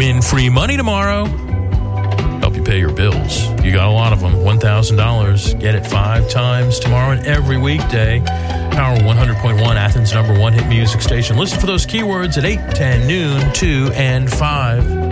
win free money tomorrow. Help you pay your bills. You got a lot of them. $1,000. Get it 5 times tomorrow and every weekday. Power 100.1, Athens' #1 hit music station. Listen for those keywords at 8, 10, noon, 2, and 5.